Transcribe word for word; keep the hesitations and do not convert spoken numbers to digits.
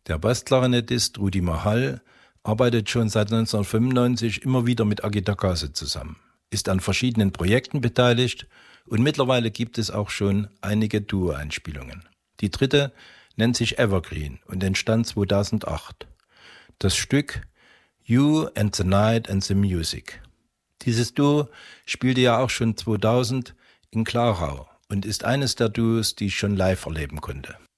Der Bassklarinettist Rudi Mahal arbeitet schon seit neunzehnhundertfünfundneunzig immer wieder mit Aki Takase zusammen, ist an verschiedenen Projekten beteiligt und mittlerweile gibt es auch schon einige Duo-Einspielungen. Die dritte nennt sich Evergreen und entstand zweitausendacht. Das Stück You and the Night and the Music. Dieses Duo spielte ja auch schon zweitausend in Klarau und ist eines der Duos, die ich schon live erleben konnte.